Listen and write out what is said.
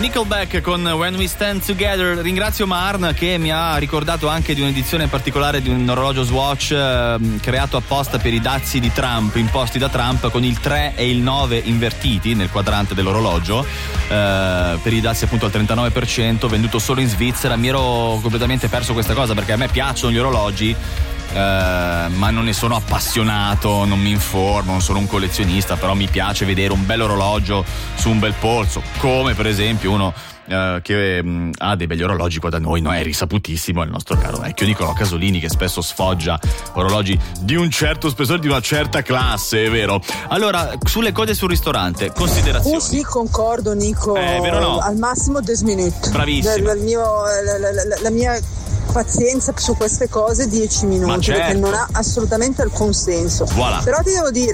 Nickelback con When We Stand Together. Ringrazio Marn che mi ha ricordato anche di un'edizione particolare di un orologio Swatch creato apposta per i dazi di Trump, imposti da Trump, con il 3 e il 9 invertiti nel quadrante dell'orologio, per i dazi appunto al 39%, venduto solo in Svizzera. Mi ero completamente perso questa cosa perché a me piacciono gli orologi, ma non ne sono appassionato, non mi informo, non sono un collezionista, però mi piace vedere un bel orologio su un bel polso, come per esempio uno che ha dei begli orologi qua da noi, no? È risaputissimo il nostro caro vecchio Nicolò Casolini, che spesso sfoggia orologi di un certo spessore, di una certa classe, è vero. Allora, sulle cose sul ristorante, considerazioni. Sì, concordo, Nico. Vero no? Al massimo 10 minuti. Bravissimo. La mia pazienza su queste cose 10 minuti, certo, perché non ha assolutamente alcun senso. Voilà. Però ti devo dire